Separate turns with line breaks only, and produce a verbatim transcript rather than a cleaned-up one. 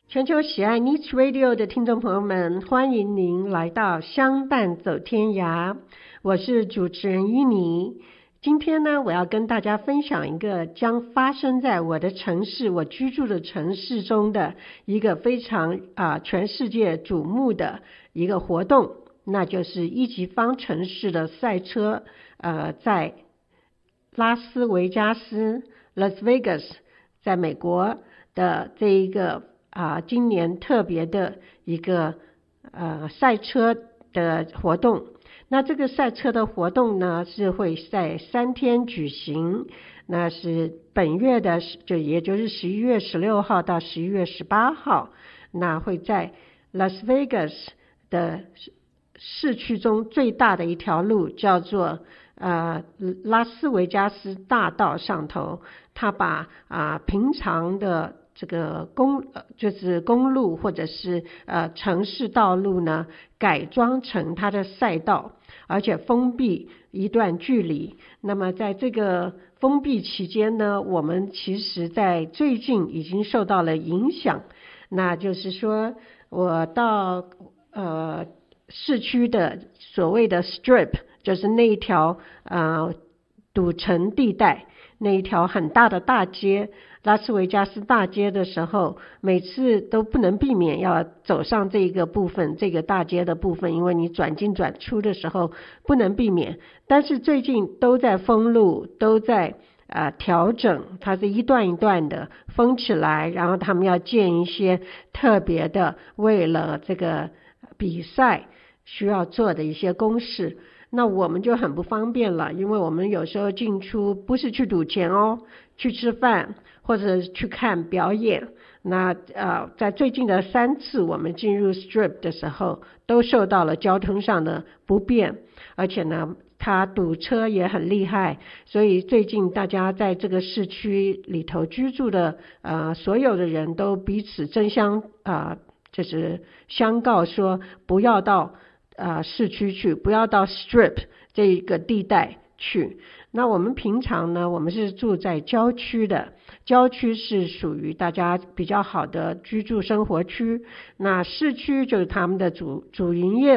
全球喜爱 News Radio 的听众朋友们，欢迎您来到相伴走天涯，我是主持人依妮。今天呢，我要跟大家分享一个将发生在我的城市，我居住的城市中的一个非常啊、呃、全世界瞩目的一个活动，那就是一级方程式的赛车，呃，在拉斯维加斯 Las Vegas 在美国的这一个啊、呃，今年特别的一个呃赛车的活动。那这个赛车的活动呢，是会在三天举行，那是本月的，就也就是十一月十六号到十一月十八号，那会在 Las Vegas 的市区中最大的一条路叫做呃拉斯维加斯大道上头，它把啊、呃、平常的这个公就是公路或者是呃城市道路呢，改装成它的赛道，而且封闭一段距离。那么在这个封闭期间呢，我们其实在最近已经受到了影响。那就是说我到呃市区的所谓的 strip， 就是那一条呃赌城地带，那一条很大的大街，拉斯维加斯大街的时候，每次都不能避免要走上这个部分，这个大街的部分，因为你转进转出的时候不能避免。但是最近都在封路，都在呃调整，它是一段一段的封起来，然后他们要建一些特别的为了这个比赛需要做的一些公式。那我们就很不方便了，因为我们有时候进出不是去赌钱哦，去吃饭或者去看表演。那呃，在最近的三次我们进入 Strip 的时候，都受到了交通上的不便，而且呢，它堵车也很厉害，所以最近大家在这个市区里头居住的呃所有的人都彼此争相啊、呃，就是相告说不要到呃，市区去，不要到 Strip 这一个地带去。那我们平常呢，我们是住在郊区的，郊区是属于大家比较好的居住生活区。那市区就是他们的主主营业